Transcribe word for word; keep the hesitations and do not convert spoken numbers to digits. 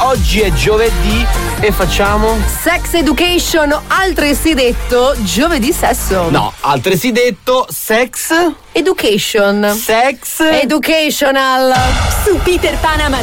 oggi è giovedì e facciamo Sex Education, altresì detto giovedì sesso. No, altresì detto Sex Education. Sex Educational. Su Peter Pan